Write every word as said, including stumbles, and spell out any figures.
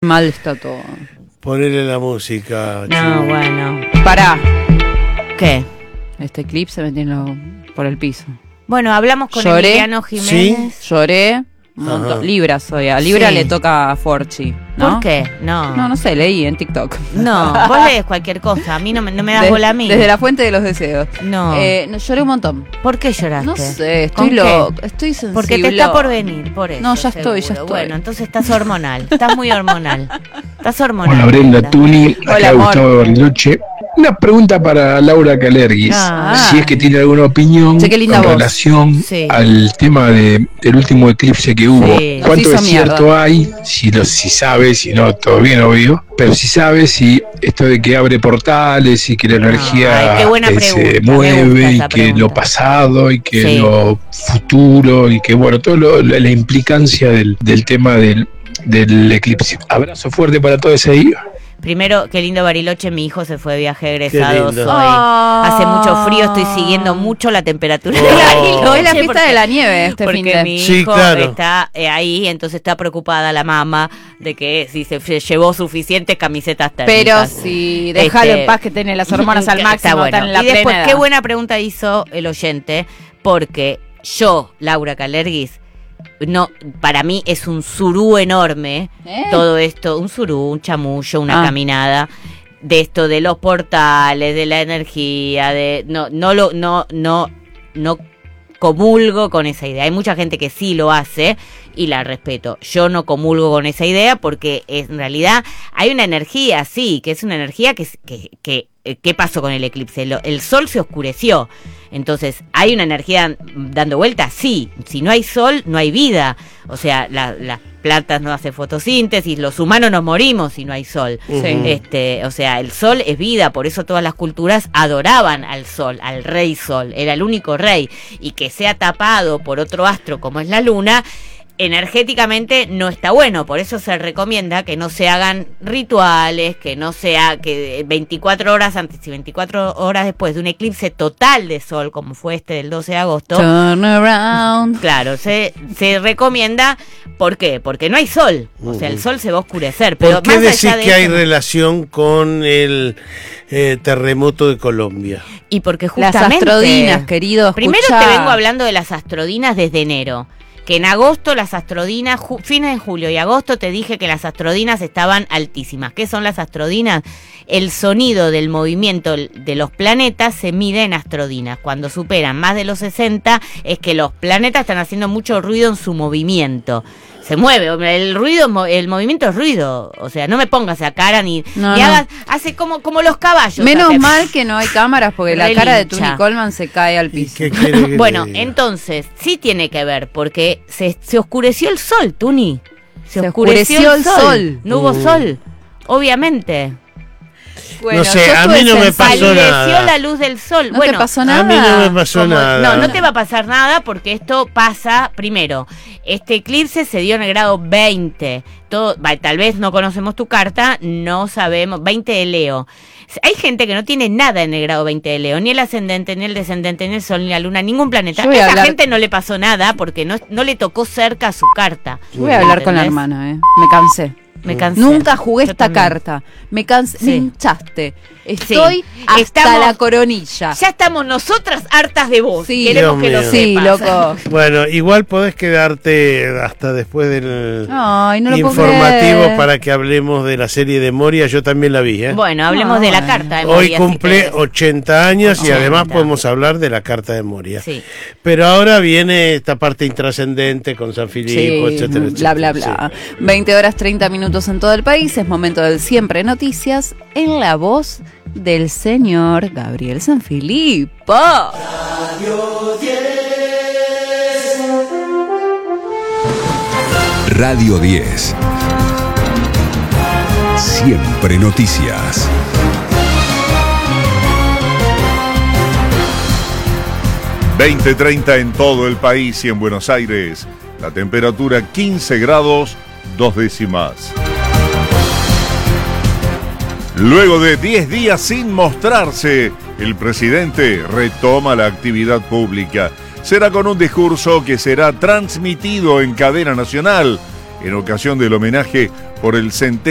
Mal está todo. Ponele la música. No, chulo. bueno. Pará. ¿Qué? Este clip se metió en lo- por el piso. Bueno, hablamos con Lloré. Emiliano Jiménez. Lloré. Un montón. Ajá. Libra soy. A Libra Sí. le toca a Forchi, ¿no? ¿Por qué? No. No, no sé, leí en TikTok. No, vos lees cualquier cosa. A mí no me, no me das De- bola a mí. Desde la fuente de los deseos. No. Eh, no, lloré un montón. ¿Por qué lloraste? No sé, ¿Con estoy qué? loco, estoy sensible. Porque te está por venir, por eso. No, ya estoy, ya seguro. estoy. Bueno, entonces estás hormonal. Estás muy hormonal. Estás hormonal. Hola Brenda, Brenda. Tuni, Hola, acá amor. Gustavo de Bariloche. Una pregunta para Laura Calerguis, Ah. si es que tiene alguna opinión Che, qué linda con voz. relación Sí. al tema de, del último eclipse que hubo. Sí. ¿Cuánto Se de hizo cierto mierda. hay? Si, lo, si sabe, si no, todo bien, obvio. Pero si sabe, si esto de que abre portales y que la energía Ay, qué buena eh, pregunta, se me gusta mueve y esa que pregunta. lo pasado y que Sí. lo futuro y que, bueno, todo lo- la, la implicancia del, del tema del, del eclipse. Abrazo fuerte para todos ahí. Primero, qué lindo Bariloche, mi hijo se fue de viaje egresado lindo. hoy. Ah. Hace mucho frío, estoy siguiendo mucho la temperatura Oh. de Bariloche. No, es la fiesta porque- de la nieve este fin Porque de... mi Sí, hijo claro. está eh, ahí, entonces está preocupada la mamá de que si se se llevó suficientes camisetas Pero térmicas. sí, déjalo Este, en paz que tiene las hormonas al Está máximo, bueno. están en la Y después, plena qué edad. buena pregunta hizo el oyente, porque yo, Laura Calerguis, no, para mí es un surú enorme, ¿Eh? todo esto, un surú, un chamullo, una Ah. caminada, de esto de los portales, de la energía, de no, no lo, no, no, no comulgo con esa idea. Hay mucha gente que sí lo hace y la respeto. Yo no comulgo con esa idea porque en realidad hay una energía, sí, que es una energía que, que, que eh, ¿qué pasó con el eclipse? Lo- el sol se oscureció. Entonces, ¿hay una energía dando vueltas? Sí. Si no hay sol, no hay vida. O sea, la- las plantas no hacen fotosíntesis, los humanos nos morimos si no hay sol. Sí. Este, o sea, el sol es vida, por eso todas las culturas adoraban al sol, al rey sol, era el único rey. Y que sea tapado por otro astro como es la luna, energéticamente no está bueno, por eso se recomienda que no se hagan rituales, que no sea que veinticuatro horas antes y veinticuatro horas después de un eclipse total de sol como fue este del doce de agosto. Turn around. Claro, se, se recomienda, ¿por qué? Porque no hay sol, o sea, el sol se va a oscurecer, pero ¿Por qué más decís allá de que hay eso, relación con el eh, terremoto de Colombia? y porque Las justamente astrodinas, querido, primero escuchá. te vengo hablando de las astrodinas desde enero. Que en agosto las astrodinas, ju- fines de julio y agosto te dije que las astrodinas estaban altísimas. ¿Qué son las astrodinas? El sonido del movimiento de los planetas se mide en astrodinas. Cuando superan más de los sesenta es que los planetas están haciendo mucho ruido en su movimiento. Se mueve, el ruido, el movimiento es ruido. O sea, no me pongas a cara ni, No, ni no. hagas, hace como, como los caballos. Menos hace- mal que no hay cámaras porque la Relincha. cara de Tuni Coleman se cae al ¿Y piso. qué quiere que te Bueno, diga? entonces, sí tiene que ver, porque se, se oscureció el sol, Tuni. Se, Se oscureció, oscureció el el sol. sol. No hubo Mm. sol, obviamente. No sé, yo a tuve mí no me sensación- pasó Palideció nada. la luz del sol. ¿No bueno, te pasó A nada? mí no me pasó como- nada. No, no te va a pasar nada porque esto pasa, primero, este eclipse se dio en el grado veinte. Todo, va, tal vez no conocemos tu carta, no sabemos, veinte de Leo. Hay gente que no tiene nada en el grado veinte de Leo, ni el ascendente, ni el descendente, ni el sol, ni la luna, ningún planeta. Yo A voy a esa hablar- gente no le pasó nada porque no, no le tocó cerca a su carta. Yo voy a hablar con la ¿Entendés? hermana, ¿eh? Me cansé. Me cansé. Nunca jugué Yo esta también. carta. Me cansé. Sí. Me hinchaste. Estoy Sí. hasta Estamos- la coronilla. Ya estamos nosotras hartas de vos. Sí. Queremos Dios que lo mío. Sí, sepas. loco. Bueno, igual podés quedarte hasta después del Ay, no lo puedo informativo creer. para que hablemos de la serie de Moria. Yo también la vi, ¿eh? Bueno, hablemos No, de la bueno. carta de Hoy Moria, si cumple querés. ochenta años y ochenta. además podemos hablar de la carta de Moria. Sí. Pero ahora viene esta parte intrascendente con San Filipo, Sí, etcétera, bla, bla, etcétera. bla. veinte horas treinta minutos en todo el país. Es momento del Siempre Noticias en la voz del señor Gabriel Sanfilippo. Radio diez. Siempre noticias. veinte treinta en todo el país y en Buenos Aires. La temperatura quince grados, dos décimas. Luego de diez días sin mostrarse, el presidente retoma la actividad pública. Será con un discurso que será transmitido en cadena nacional en ocasión del homenaje por el centenario